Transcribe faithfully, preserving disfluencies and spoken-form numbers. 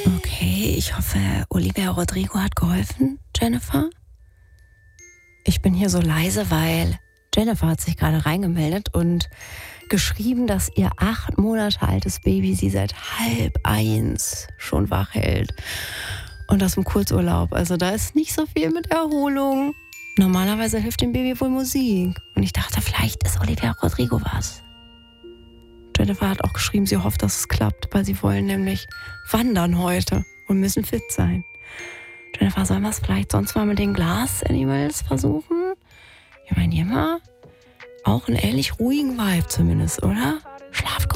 Okay, ich hoffe, Olivia Rodrigo hat geholfen, Jennifer. Ich bin hier so leise, weil Jennifer hat sich gerade reingemeldet und geschrieben, dass ihr acht Monate altes Baby sie seit halb eins schon wach hält. Und das im Kurzurlaub. Also da ist nicht so viel mit Erholung. Normalerweise hilft dem Baby wohl Musik. Und ich dachte, vielleicht ist Olivia Rodrigo was. Jennifer hat auch geschrieben, sie hofft, dass es klappt, weil sie wollen nämlich wandern heute und müssen fit sein. Jennifer, sollen wir es vielleicht sonst mal mit den Glas-Animals versuchen? Ich meine, die haben auch einen ähnlich ruhigen Vibe zumindest, oder? Schlaf gut.